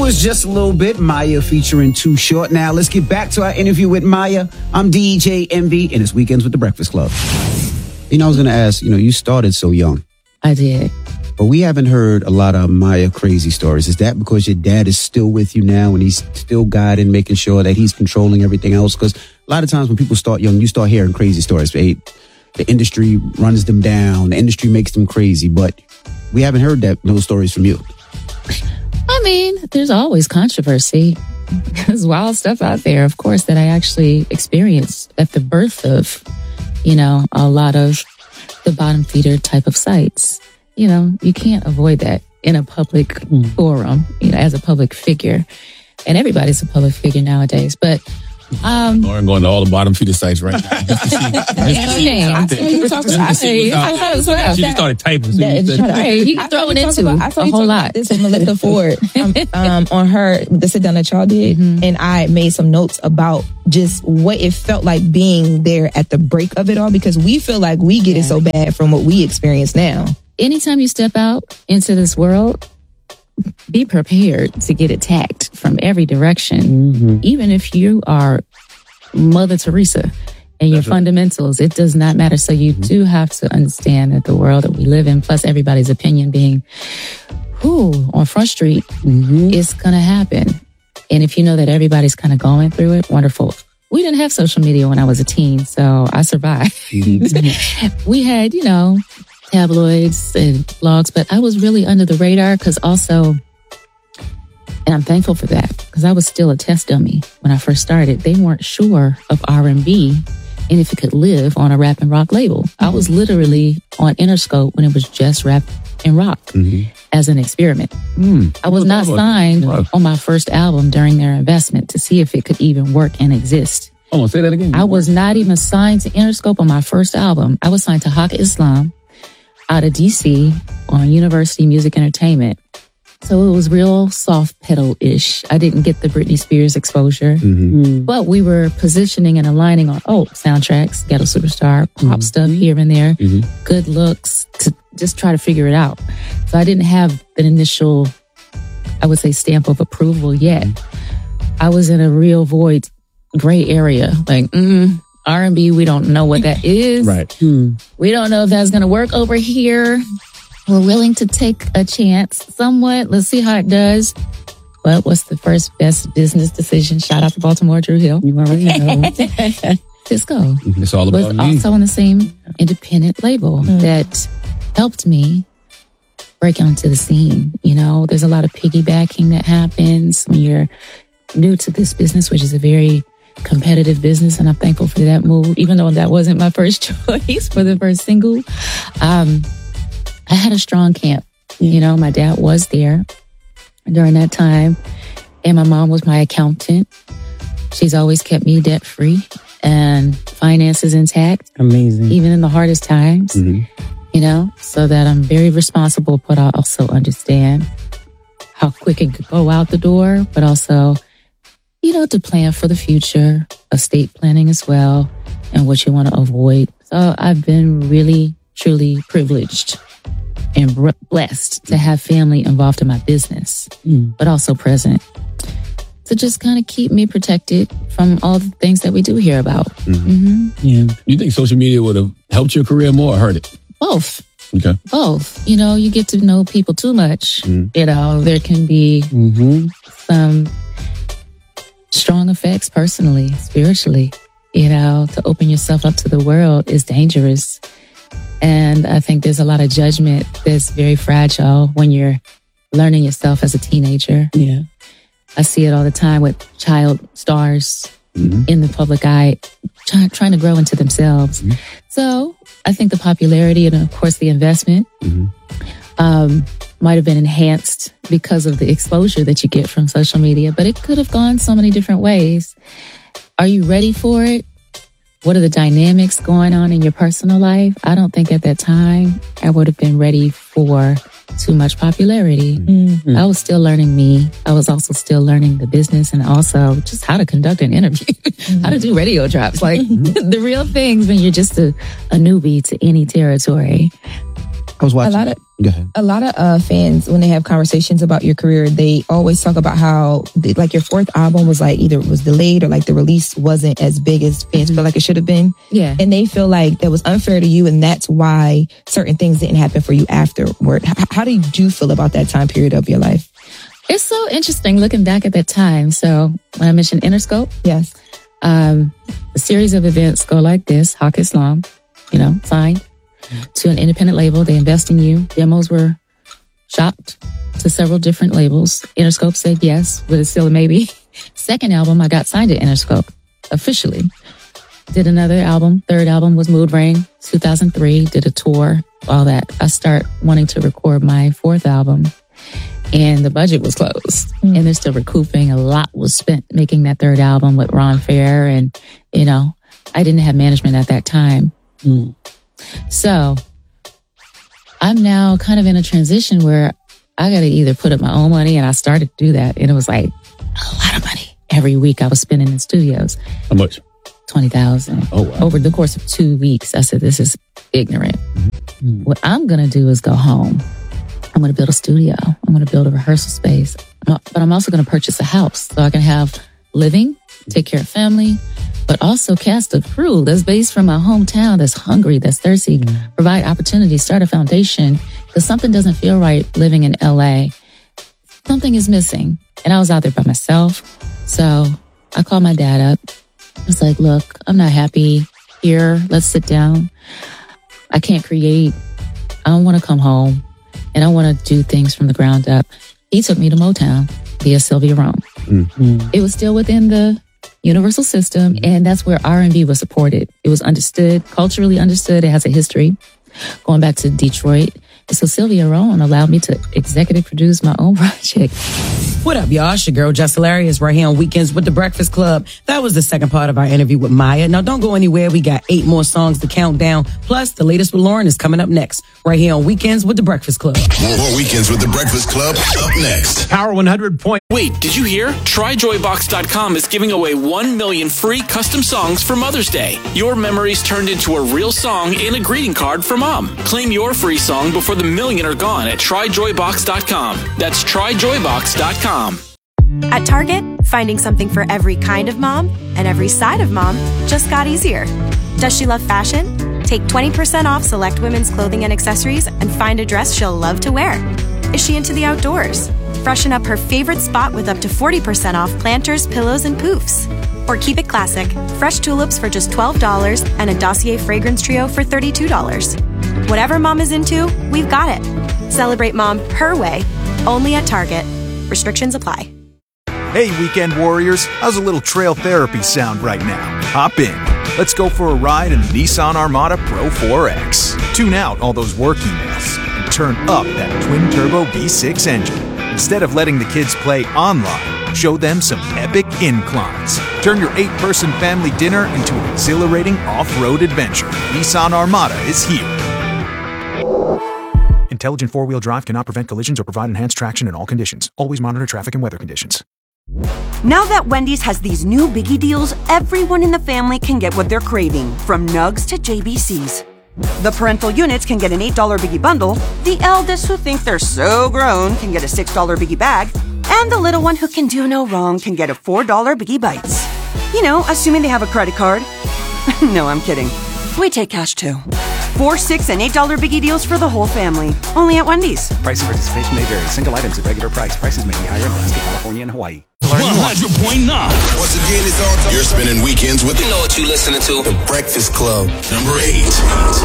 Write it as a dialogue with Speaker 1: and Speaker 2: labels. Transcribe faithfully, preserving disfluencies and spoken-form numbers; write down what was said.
Speaker 1: was just a little bit Maya featuring Too Short. Now let's get back to our interview with Maya. I'm D J Envy, and it's Weekends with the Breakfast Club. You know, I was going to ask, you know, you started so young.
Speaker 2: I did.
Speaker 1: But we haven't heard a lot of Maya crazy stories. Is that because your dad is still with you now and he's still guiding, making sure that he's controlling everything else? Because a lot of times when people start young, you start hearing crazy stories. They, the industry runs them down. The industry makes them crazy. But we haven't heard that those stories from you.
Speaker 2: I mean, there's always controversy. There's wild stuff out there, of course, that I actually experienced at the birth of, you know, a lot of the bottom feeder type of sites. You know, you can't avoid that in a public mm. forum, you know, as a public figure. And everybody's a public figure nowadays. But Um,
Speaker 3: Lauren going to all the bottom feeder sites right now. Just to see, just to see
Speaker 2: I saw you talking about
Speaker 3: She just started typing. So you said,
Speaker 2: hey, you can throw it into
Speaker 4: about, I saw
Speaker 2: a
Speaker 4: you
Speaker 2: whole lot.
Speaker 4: About this with Melissa Ford um, um, on her the sit down that y'all did, mm-hmm. and I made some notes about just what it felt like being there at the break of it all, because we feel like we get yeah. it so bad from what we experience now.
Speaker 2: Anytime you step out into this world, be prepared to get attacked from every direction, mm-hmm. even if you are Mother Teresa and your That's fundamentals, right. It does not matter. So you mm-hmm. do have to understand that the world that we live in, plus everybody's opinion being, who on Front Street, mm-hmm. it's going to happen. And if you know that everybody's kind of going through it, wonderful. We didn't have social media when I was a teen, so I survived. Mm-hmm. We had, you know, tabloids and blogs, but I was really under the radar because also, and I'm thankful for that, because I was still a test dummy when I first started. They weren't sure of R and B and if it could live on a rap and rock label. Mm-hmm. I was literally on Interscope when it was just rap and rock mm-hmm. as an experiment. Mm. I was not signed wow. on my first album during their investment to see if it could even work and exist.
Speaker 3: Oh, say that again.
Speaker 2: I was not even signed to Interscope on my first album. I was signed to Haka Islam out of D C on University Music Entertainment. So it was real soft pedal-ish. I didn't get the Britney Spears exposure, mm-hmm. mm. but we were positioning and aligning on, oh, soundtracks, Ghetto Superstar, pop mm-hmm. stuff here and there, mm-hmm. good looks, to just try to figure it out. So I didn't have an initial, I would say, stamp of approval yet. Mm-hmm. I was in a real void, gray area, like, mm, R and B, we don't know what that is.
Speaker 3: Right.
Speaker 2: Hmm. We don't know if that's going to work over here. We're willing to take a chance somewhat. Let's see how it does. But what's the first best business decision? Shout out to Baltimore, Drew Hill. You already know. Cisco.
Speaker 3: It's all about
Speaker 2: was
Speaker 3: me.
Speaker 2: Also on the same independent label mm. that helped me break onto the scene. You know, there's a lot of piggybacking that happens when you're new to this business, which is a very competitive business, and I'm thankful for that move, even though that wasn't my first choice for the first single. Um, I had a strong camp. You know, my dad was there during that time, and my mom was my accountant. She's always kept me debt free and finances intact.
Speaker 5: Amazing.
Speaker 2: Even in the hardest times, mm-hmm. you know, so that I'm very responsible, but I also understand how quick it could go out the door, but also, you know, to plan for the future, estate planning as well, and what you want to avoid. So I've been really, truly privileged and blessed to have family involved in my business, mm. but also present to just kind of keep me protected from all the things that we do hear about.
Speaker 3: Mm-hmm.
Speaker 2: Mm-hmm.
Speaker 3: Yeah. You think social media would have helped your career more or hurt it?
Speaker 2: Both.
Speaker 3: Okay.
Speaker 2: Both. You know, you get to know people too much. Mm. You know, there can be
Speaker 5: mm-hmm.
Speaker 2: some strong effects personally, spiritually. You know, to open yourself up to the world is dangerous. And I think there's a lot of judgment that's very fragile when you're learning yourself as a teenager.
Speaker 5: Yeah.
Speaker 2: I see it all the time with child stars mm-hmm. in the public eye, try, trying to grow into themselves. Mm-hmm. So I think the popularity and, of course, the investment mm-hmm. um, might have been enhanced because of the exposure that you get from social media, but it could have gone so many different ways. Are you ready for it? What are the dynamics going on in your personal life? I don't think at that time I would have been ready for too much popularity. Mm-hmm. I was still learning me. I was also still learning the business and also just how to conduct an interview, mm-hmm. how to do radio drops, like mm-hmm. the real things when you're just a, a newbie to any territory.
Speaker 1: I was watching.
Speaker 4: A lot of,
Speaker 1: Go ahead.
Speaker 4: A lot of uh, fans, when they have conversations about your career, they always talk about how, like, your fourth album was like either it was delayed or like the release wasn't as big as fans mm-hmm. feel like it should have been.
Speaker 2: Yeah.
Speaker 4: And they feel like that was unfair to you, and that's why certain things didn't happen for you afterward. H- how did you feel about that time period of your life?
Speaker 2: It's so interesting looking back at that time. So when I mentioned Interscope,
Speaker 4: yes,
Speaker 2: um, a series of events go like this: Hawk Islam, you know, signed to an independent label. They invest in you. Demos were shopped to several different labels. Interscope said yes, but it's still a maybe. Second album, I got signed to Interscope officially. Did another album. Third album was Mood Ring, two thousand three. Did a tour, all that. I start wanting to record my fourth album, and the budget was closed. Mm. And they're still recouping. A lot was spent making that third album with Ron Fair, and, you know, I didn't have management at that time. Mm. So I'm now kind of in a transition where I got to either put up my own money, and I started to do that. And it was like a lot of money. Every week I was spending in studios.
Speaker 3: How much?
Speaker 2: twenty thousand.
Speaker 3: Oh, wow.
Speaker 2: Over the course of two weeks. I said, this is ignorant. Mm-hmm. What I'm going to do is go home. I'm going to build a studio. I'm going to build a rehearsal space. But I'm also going to purchase a house so I can have living, take care of family, but also cast a crew that's based from my hometown, that's hungry, that's thirsty, mm-hmm. provide opportunities, start a foundation, because something doesn't feel right living in L A. Something is missing. And I was out there by myself. So I called my dad up. I was like, look, I'm not happy here. Let's sit down. I can't create. I don't want to come home. And I want to do things from the ground up. He took me to Motown via Sylvia Rome. Mm-hmm. It was still within the Universal system, and that's where R and B was supported. It was understood, culturally understood. It has a history going back to Detroit. And so Sylvia Rome allowed me to executive produce my own project.
Speaker 5: What up, y'all? It's your girl, Just Hilarious, right here on Weekends with the Breakfast Club. That was the second part of our interview with Maya. Now, don't go anywhere. We got eight more songs to count down. Plus, the latest with Lauren is coming up next, right here on Weekends with the Breakfast Club.
Speaker 6: More Weekends with the Breakfast Club up next.
Speaker 7: Power one hundred point.
Speaker 8: Wait, did you hear? Try joy box dot com is giving away one million free custom songs for Mother's Day. Your memories turned into a real song and a greeting card for Mom. Claim your free song before the million are gone at try joy box dot com. That's try joy box dot com.
Speaker 9: At Target, finding something for every kind of mom and every side of mom just got easier. Does she love fashion? Take twenty percent off select women's clothing and accessories and find a dress she'll love to wear. Is she into the outdoors? Freshen up her favorite spot with up to forty percent off planters, pillows, and poofs. Or keep it classic, fresh tulips for just twelve dollars and a Dossier fragrance trio for thirty-two dollars. Whatever mom is into, we've got it. Celebrate mom her way, only at Target. Restrictions apply.
Speaker 7: Hey, weekend warriors, how's a little trail therapy sound right now? Hop in. Let's go for a ride in the Nissan Armada Pro four X. Tune out all those work emails and turn up that twin-turbo V six engine. Instead of letting the kids play online, show them some epic inclines. Turn your eight-person family dinner into an exhilarating off-road adventure. Nissan Armada is here. Intelligent four-wheel drive cannot prevent collisions or provide enhanced traction in all conditions. Always monitor traffic and weather conditions.
Speaker 10: Now that Wendy's has these new biggie deals, everyone in the family can get what they're craving, from nugs to J B Cs. The parental units can get an eight dollar biggie bundle, the eldest who think they're so grown can get a six dollar biggie bag, and the little one who can do no wrong can get a four dollar biggie bites. You know, assuming they have a credit card. No, I'm kidding. We take cash too. Four, six, and eight dollar biggie deals for the whole family. Only at Wendy's.
Speaker 11: Price and participation may vary. Single items at regular price. Prices may be higher in Alaska, California, and Hawaii.
Speaker 6: one hundred point nine. Once again, it's all time. You're spending weekends with.
Speaker 8: You know what you listening to?
Speaker 6: The Breakfast Club. Number eight.